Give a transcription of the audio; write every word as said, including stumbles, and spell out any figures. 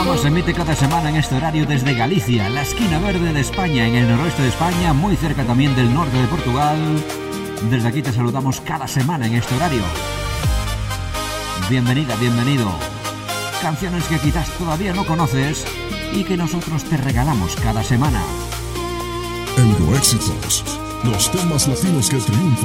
programa se emite cada semana en este horario desde Galicia, la esquina verde de España, en el noroeste de España, muy cerca también del norte de Portugal. Desde aquí te saludamos cada semana en este horario. Bienvenida, bienvenido. Canciones que quizás todavía no conoces y que nosotros te regalamos cada semana. Euroéxitos, los temas latinos que triunfan.